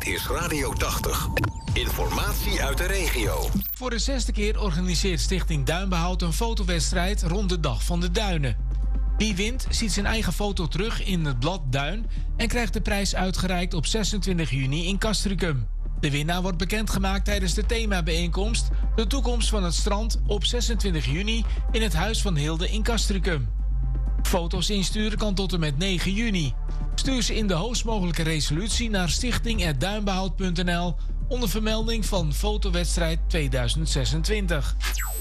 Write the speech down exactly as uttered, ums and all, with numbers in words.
Dit is Radio tachtig. Informatie uit de regio. Voor de zesde keer organiseert Stichting Duinbehoud een fotowedstrijd rond de Dag van de Duinen. Wie wint, ziet zijn eigen foto terug in het blad Duin en krijgt de prijs uitgereikt op zesentwintig juni in Castricum. De winnaar wordt bekendgemaakt tijdens de themabijeenkomst De toekomst van het strand op zesentwintig juni in het Huis van Hilde in Castricum. Foto's insturen kan tot en met negen juni. Stuur ze in de hoogst mogelijke resolutie naar stichting punt duinbehoud punt n l onder vermelding van fotowedstrijd tweeduizend zesentwintig.